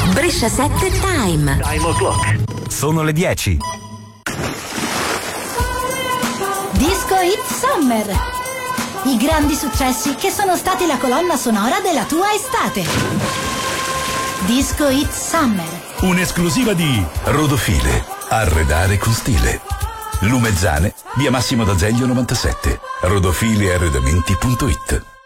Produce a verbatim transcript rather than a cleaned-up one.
Brescia sette Time. Time o'clock. Sono le dieci. Disco Hit Summer. I grandi successi che sono stati la colonna sonora della tua estate. Disco Hit Summer. Un'esclusiva di Rodofile. Arredare con stile. Lumezzane, via Massimo d'Azeglio novantasette. rodofile arredamenti punto it.